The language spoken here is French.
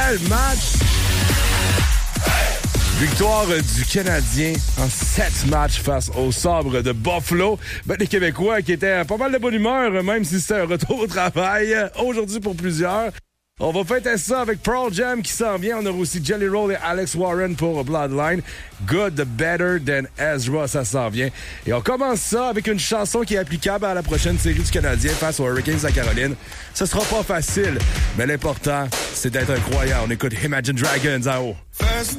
Quel match! Victoire du Canadien en 7 matchs face aux Sabres de Buffalo. Ben, les Québécois qui étaient pas mal de bonne humeur, même si c'était un retour au travail aujourd'hui pour plusieurs. On va fêter ça avec Pearl Jam qui s'en vient. On aura aussi Jelly Roll et Alex Warren pour Bloodline. Good, Better Than Ezra, ça s'en vient. Et on commence ça avec une chanson qui est applicable à la prochaine série du Canadien face aux Hurricanes de Caroline. Ce sera pas facile, mais l'important, c'est d'être incroyable. On écoute Imagine Dragons en haut.